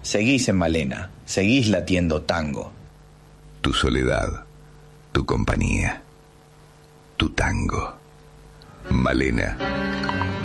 seguís en Malena, seguís latiendo tango. Tu soledad, tu compañía, tu tango. Malena.